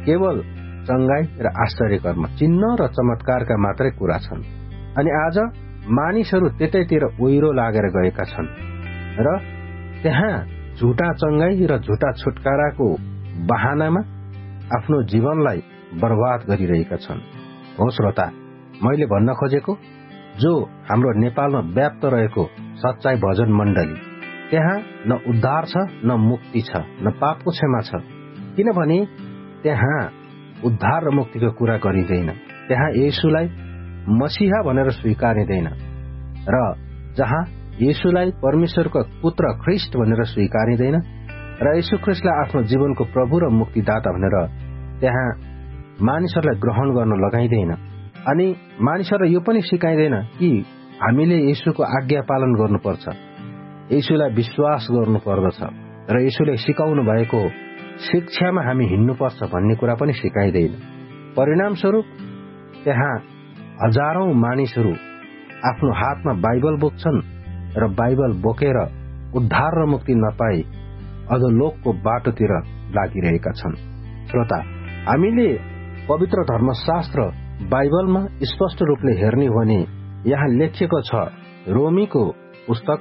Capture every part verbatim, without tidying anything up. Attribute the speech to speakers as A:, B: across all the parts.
A: केवल चङ्गाई र आश्चर्य कर्म, चिन्ह र चमत्कारका मात्रै कुरा छन्। अनि आज मानिसहरू त्यतैतिर ओहिरो लागेर गएका छन् र त्यहाँ झुटा चङ्गाई र झुटा छुटकाराको बहानामा आफ्नो जीवनलाई बर्बाद गरिरहेका छन्। हो श्रोता, मैले भन्न खोजेको जो हाम्रो नेपालमा व्याप्त रहेको सच्चाई भजन मण्डली, त्यहाँ न उद्धार छ, न मुक्ति छ, न पापको क्षमा छ। किनभने त्यहाँ उद्धार र मुक्तिको कुरा गरिँदैन। त्यहाँ येशूलाई मसीहा भनेर स्वीकारिँदैन र जहाँ येशूलाई परमेश्वरको पुत्र ख्रिस्ट भनेर स्वीकारिँदैन र येशू ख्रिस्टलाई आफ्नो जीवनको प्रभु र मुक्तिदाता भनेर त्यहाँ मानिसहरूलाई ग्रहण गर्न लगाइँदैन। अनि मानिसहरूलाई यो पनि सिकाइँदैन कि हामीले येशूको आज्ञा पालन गर्नुपर्छ, येशूलाई विश्वास गर्नुपर्दछ र येशूले सिकाउनु भएको शिक्षामा हामी हिँड्नुपर्छ भन्ने कुरा पनि सिकाइँदैन। परिणामस्वरूप त्यहाँ हजारौं मानिसहरू आफ्नो हातमा बाइबल बोक्छन् र बाइबल बोकेर उद्धार र मुक्ति नपाई अधोलोकको बाटोतिर लागिरहेका छन्। श्रोता, हामीले पवित्र धर्मशास्त्र बाइबलमा स्पष्ट रूपले हेर्ने हो भने यहाँ लेखिएको छ, रोमीको पुस्तक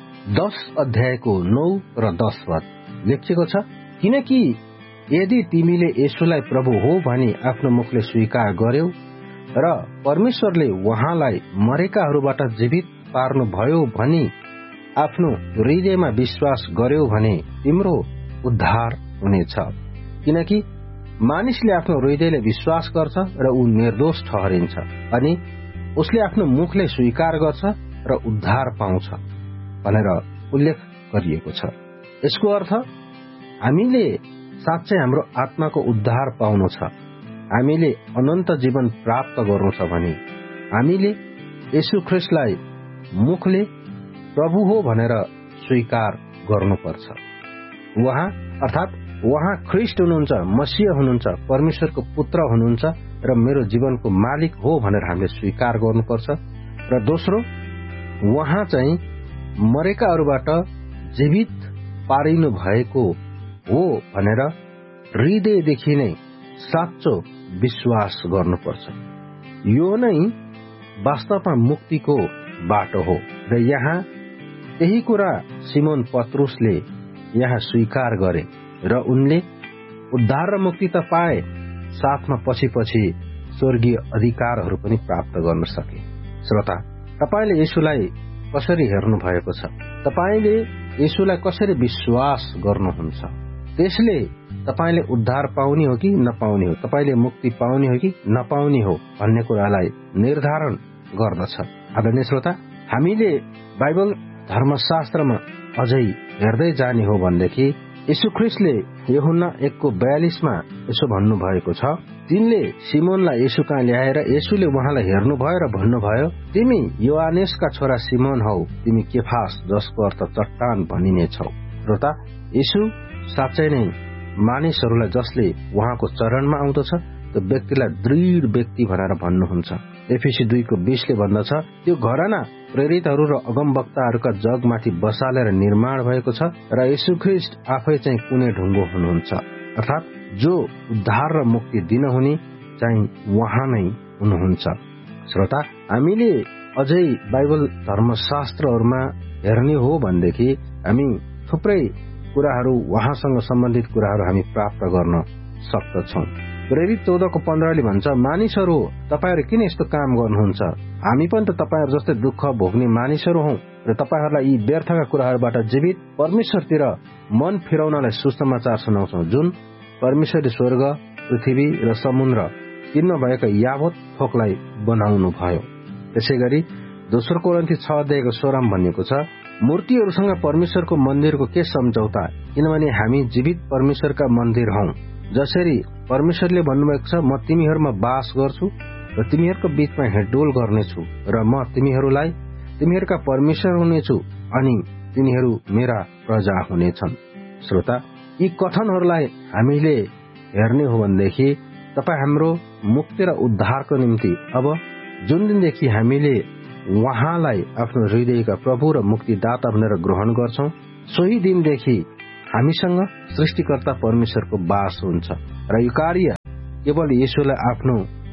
A: दश अध्यायको नौ र दश पद लेखिएको छ, किनकि यदि तिमीले येशूलाई प्रभु हो भनी आफ्नो मुखले स्वीकार गर्यौ र परमेश्वरले उहाँलाई मरेकाहरूबाट जीवित पार्नुभयो भनी आफ्नो हृदयमा विश्वास गर्यौ भने तिम्रो उद्धार हुनेछ। किनकि मानिसले आफ्नो हृदयले विश्वास गर्छ र ऊ निर्दोष ठहरिन्छ अनि उसले आफ्नो मुखले स्वीकार गर्छ र उद्धार पाउँछ भनेर उल्लेख गरिएको छ। यसको अर्थ हामीले साँच्चै हाम्रो आत्माको उद्धार पाउनु छ, हामीले अनन्त जीवन प्राप्त गर्नु छ भने हामीले येशू ख्रिस्टलाई मुखले प्रभु हो भनेर स्वीकार गर्नुपर्छ। उहाँ अर्थात उहाँ ख्रिस्ट हुनुहुन्छ, मसीह हुनुहुन्छ, परमेश्वरको पुत्र हुनुहुन्छ र मेरो जीवनको मालिक हो भनेर हामीले स्वीकार गर्नुपर्छ। र दोस्रो, उहाँ चाहिँ मरेकाहरूबाट जीवित पारिनु भएको हो भनेर हृदयदेखि नै साँचो विश्वास गर्नुपर्छ। यो नै वास्तवमा मुक्तिको बाटो हो र यहाँ त्यही कुरा सिमोन पत्रुसले यहाँ स्वीकार गरे र उनले उद्धार र मुक्ति त पाए, साथमा पछि पछि स्वर्गीय अधिकारहरू पनि प्राप्त गर्न सके। श्रोता, तपाईले येशूलाई कसरी हेर्नु भएको छ? तपाईले येशूलाई कसरी विश्वास गर्नुहुन्छ? त्यसले तपाईले उद्धार पाउने हो कि नपाउने हो, तपाईले मुक्ति पाउने हो कि नपाउने हो भन्ने कुरालाई निर्धारण गर्दछ। आदरणीय श्रोता, हामीले बाइबल धर्मशास्त्रमा अझै हेर्दै जाने हो भनेदेखि येशू ख्रिस्टले यूहन्ना एकको बयालीसमा यसो भन्नुभएको छ, तिनले सिमोनलाई येशू कहाँ ल्याएर येशूले उहाँलाई हेर्नुभयो र भन्नुभयो, तिमी योहानेसका छोरा सिमोन हौ, तिमी केफास जसको अर्थ चट्टान भनिनेछौ। श्रोता, येशू साँच्चै नै मानिसहरूलाई जसले उहाँको चरणमा आउँदछ त्यो व्यक्तिलाई दृढ व्यक्ति भनेर भन्नुहुन्छ। एफिसी दुईको बीसले भन्दछ, त्यो घराना प्रेरितहरू र अगमवक्ताहरूका जगमाथि बसालेर निर्माण भएको छ र येशू ख्रिस्ट आफै चाहिँ कुनै ढुङ्गो हुनुहुन्छ, अर्थात जो उद्धार र मुक्ति दिनुहुने चाहिँ उहाँ नै हुनुहुन्छ। श्रोता, हामीले अझै बाइबल धर्मशास्त्रहरूमा हेर्ने हो भनेदेखि हामी थुप्रै कुराहरू, उहाँसँग सम्बन्धित कुराहरू हामी प्राप्त गर्न सक्दछौँ। प्रेरित चौधको पन्ध्रले भन्छ, मानिसहरू तपाईहरू किन यस्तो काम गर्नुहुन्छ? हामी पनि त तपाईहरू जस्तै दुःख भोग्ने मानिसहरू हौ र तपाईहरूलाई यी व्यर्थका कुराहरूबाट जीवित परमेश्वरतिर मन फिराउनलाई सुसमाचार सुनाउँछौ, जुन परमेश्वरले स्वर्ग, पृथ्वी र समुद्र तिनमा भएका यावत थोकलाई बनाउनु भयो। त्यसै गरी दोस्रो कोरिन्थी छ अध्यायको सोह्रमा भनिएको छ, मूर्तिहरूसँग परमेश्वरको मन्दिरको के सम्झौता? किनभने हामी जीवित परमेश्वरका मन्दिर हौ। जसरी परमेश्वरले भन्नुभएको छ, म तिमीहरूमा बास गर्छु र तिमीहरूको बीचमा हिँडडुल गर्नेछु र म तिमीहरूलाई तिमीहरूका परमेश्वर हुनेछु अनि तिनीहरू मेरा प्रजा हुनेछन्। श्रोता, यी कथनहरूलाई हामीले हेर्ने हो भनेदेखि तपाईँ हाम्रो मुक्ति र उद्धारको निम्ति अब जुन दिनदेखि हामीले उहाँलाई आफ्नो हृदयका प्रभु र मुक्तिदाता भनेर ग्रहण गर्छौं, सोही दिनदेखि हामीसँग सृष्टिकर्ता परमेश्वरको बास हुन्छ र यो कार्य केवल येशूलाई आफ्नो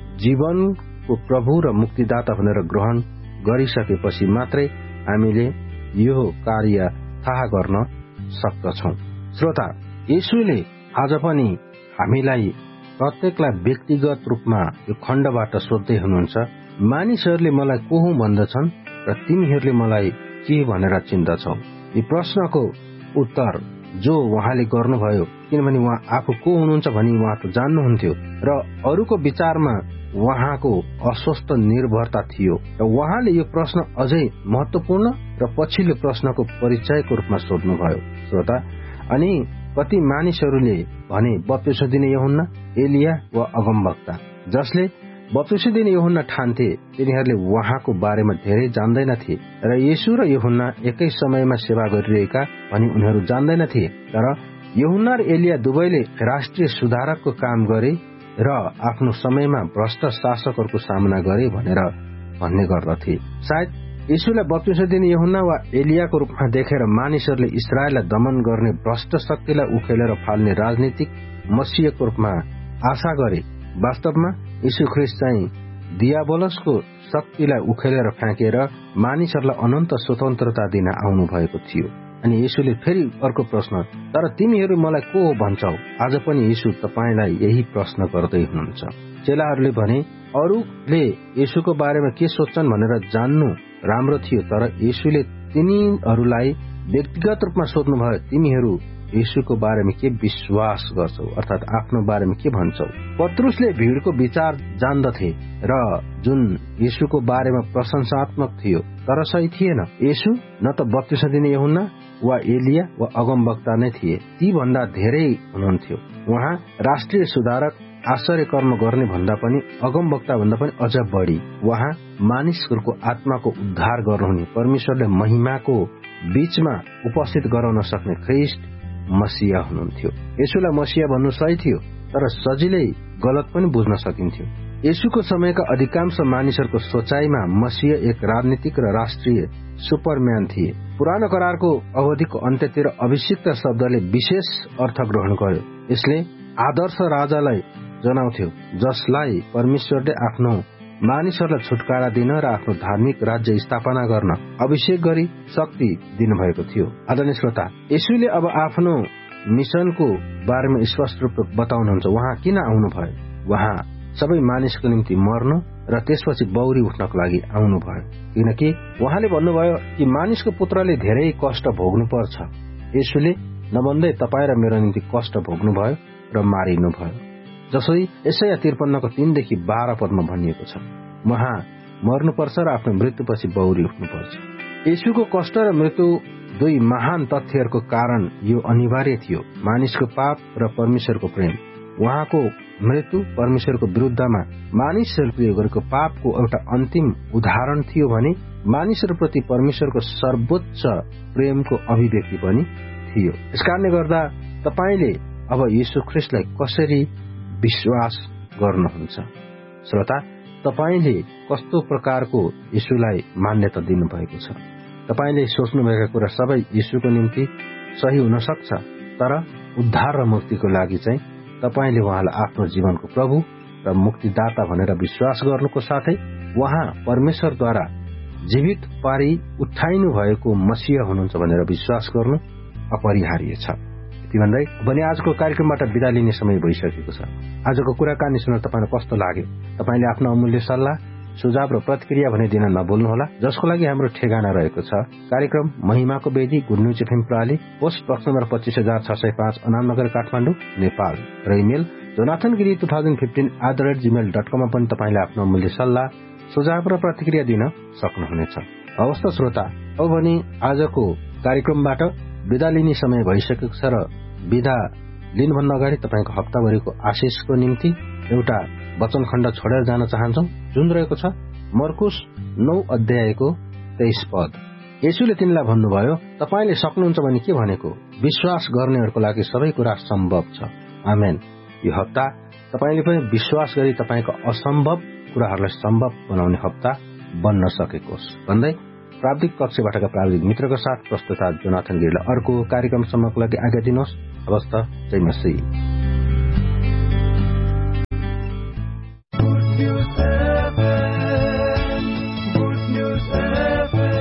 A: जीवनको प्रभु र मुक्तिदाता भनेर ग्रहण गरिसकेपछि मात्रै हामीले यो कार्य थाहा गर्न सक्दछौं। श्रोता, येशूले आज पनि हामीलाई प्रत्येकलाई व्यक्तिगत रूपमा यो खण्डबाट सोध्दै हुनुहुन्छ, मानिसहरूले मलाई को हुँ भन्दछन् र तिमीहरूले मलाई के भनेर चिन्दछौ? यो प्रश्नको उत्तर जो उहाँले गर्नुभयो, किनभने उहाँ आफू को हुनुहुन्छ भनी उहाँ त जान्नुहुन्थ्यो र अरूको विचारमा उहाँको अस्वस्थ निर्भरता थियो र उहाँले यो प्रश्न अझै महत्वपूर्ण र पछिल्लो प्रश्नको परिचयको रूपमा सोध्नुभयो। श्रोता, अनि कति मानिसहरूले भने बप्तिस्मा दिने यूहन्ना, एलिया वा अगमवक्ता। जसले बप्तिस्मा दिने यूहन्ना ठान्थे तिनीहरूले उहाँको बारेमा धेरै जान्दैनथे र येशू र यूहन्ना एकै समयमा सेवा गरिरहेका भनी उनीहरू जान्दैनथे। तर यूहन्ना र एलिया दुवैले राष्ट्रिय सुधारकको काम गरे र आफ्नो समयमा भ्रष्ट शासकहरूको सामना गरे भनेर भन्ने गर्दथे। सायद येशूलाई बप्तिस्मा दिने यूहन्ना वा एलियाको रूपमा देखेर मानिसहरूले इस्राएललाई दमन गर्ने भ्रष्ट शक्तिलाई उखेलेर फाल्ने राजनीतिक मसीहको रूपमा आशा गरे। वास्तवमा यीशु ख्रीष्ट चाहिँ दियाबलसको शक्तिलाई उखेलेर फ्याँकेर मानिसहरूलाई अनन्त स्वतन्त्रता दिन आउनु भएको थियो। अनि येशूले फेरि अर्को प्रश्न, तर तिमीहरू मलाई को हो भन्छौ? आज पनि येशू तपाईलाई यही प्रश्न गर्दै हुनुहुन्छ। चेलाहरूले भने अरूले येशूको बारेमा के सोच्छन् भनेर जान्नु राम्रो थियो, तर येशूले तिनीहरूलाई व्यक्तिगत रूपमा सोध्नुभयो, तिमीहरू येशूको बारेमा के विश्वास गर्छौ, अर्थात आफ्नो बारेमा के भन्छौ? पत्रुसले भीड़को विचार जान्दथे र जुन येशूको बारेमा प्रशंसात्मक थियो, तर सही थिएन। येशू न त बप्तिस्मा दिने यूहन्ना वा एलिया वा अगमवक्ता नै थिए, ती भन्दा धेरै हुनुहुन्थ्यो। उहाँ राष्ट्रिय सुधारक, आश्चर्य कर्म गर्ने भन्दा पनि, अगमवक्ता भन्दा पनि अझ बढी उहाँ मानिसहरूको आत्माको उद्धार गर्नुहुने, परमेश्वरले महिमाको बीचमा उपस्थित गराउन सक्ने ख्रीष्ट मसीहा हुनुहुन्थ्यो। येशूलाई मसीहा भन्नु सही थियो, तर सजिलै गलत पनि बुझ्न सकिन्थ्यो। येशूको समयका अधिकांश मानिसहरूको सोचाइमा मसीहा एक राजनीतिक र राष्ट्रिय सुपरम्यान थिए। पुरानो करारको अवधिको अन्त्यतिर अभिषिक्त शब्दले विशेष अर्थ ग्रहण गर्यो। यसले आदर्श राजालाई जनाउँथ्यो जसलाई परमेश्वरले आफ्नो मानिसहरूलाई छुटकारा दिन र आफ्नो धार्मिक राज्य स्थापना गर्न अभिषेक गरी शक्ति दिनुभएको थियो। आदरणीय श्रोता, येशूले अब आफ्नो मिशनको बारेमा स्पष्ट रूपले बताउनुहुन्छ। उहाँ किन आउनुभयो? उहाँ सबै मानिसको निम्ति मर्नु र त्यसपछि बौरी उठ्नको लागि आउनुभयो, किनकि उहाँले भन्नुभयो कि मानिसको पुत्रले धेरै कष्ट भोग्नु पर्छ। येशूले नभन्दै तपाईँ र मेरो निम्ति कष्ट भोग्नुभयो र मारिनुभयो, जसरी यसैया त्रिपन्नको तीनदेखि बाह्र पदमा भनिएको छ। उहाँ मर्नुपर्छ र आफ्नो मृत्युपछि बौरी उठ्नुपर्छ। येशूको कष्ट र मृत्यु दुई महान तथ्यहरूको कारण यो अनिवार्य थियो। मानिसको पाप र परमेश्वरको प्रेम। उहाँको मृत्यु परमेश्वरको विरुद्धमा मानिसहरूले गरेको पापको एउटा अन्तिम उदाहरण थियो भने मानिसहरूप्रति परमेश्वरको सर्वोच्च प्रेमको अभिव्यक्ति पनि थियो। यसकारणले गर्दा तपाईले अब येशू ख्रीष्टलाई कसरी विश्वास गर्नुहुन्छ? श्रोता, तपाईले कस्तो प्रकारको येशूलाई मान्यता दिनुभएको छ? तपाईले सोच्नुभएका कुरा सबै येशूको निम्ति सही हुन सक्छ, तर उद्धार र मुक्तिको लागि चाहिँ तपाईले उहाँलाई आफ्नो जीवनको प्रभु र मुक्तिदाता भनेर विश्वास गर्नुको साथै उहाँ परमेश्वरद्वारा जीवित पारी उठाइनु भएको मसीहा हुनुहुन्छ भनेर विश्वास गर्नु अपरिहार्य छ। यति भन्दै भने आजको कार्यक्रमबाट बिदा लिने समय भइसकेको छ। आजको कुराकानी सुन्न तपाईलाई कस्तो लाग्यो? तपाईले आफ्नो अमूल्य सल्लाह, सुझाव र प्रतिक्रिया भने दिन नभुल्नुहोला, जसको लागि हाम्रो ठेगाना रहेको छ कार्यक्रम महिमाको वेदी, good news FM प्राली, post box number पच्चीस हजार छ सय पाँच, अनामनगर, काठमाडौँ, नेपाल। र email Jonathan Giri two thousand fifteen at the rate Gmail dot कममा पनि तपाईँले आफ्नो अमूल्य सल्लाह, सुझाव र प्रतिक्रिया दिन सक्नुहुनेछ। हवस् त श्रोता, अब भने आजको कार्यक्रमबाट विदा लिने समय भइसकेको छ र विदा लिनुभन्दा अगाडि तपाईँको हप्ताभरिको आशिषको निम्ति एउटा वचन खण्ड छोडेर जान चाहन्छौं, जुन रहेको छ मर्कुस नौ अध्यायको तेइस पद। येशूले तिनलाई भन्नुभयो, तपाईले सक्नुहुन्छ भने के भनेको? विश्वास गर्नेहरूको लागि सबै कुरा सम्भव छ। आमेन। यो हप्ता तपाईले पनि विश्वास गरी तपाईको असम्भव कुराहरूलाई सम्भव बनाउने हप्ता बन्न सकेको होस् भन्दै प्राविधिक कक्षबाटका प्राविधिक मित्रको साथ प्रस्तुता जोनाथन गिरीलाई अर्को कार्यक्रमसम्मको लागि आज्ञा दिनुहोस्। हवस् त, जय मसीह।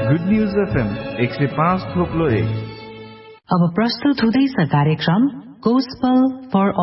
B: गुड न्यूज एफएम एक सय पाँच थोप्लो एक।
C: अब प्रस्तुत हुँदैछ कार्यक्रम गोस्पल फर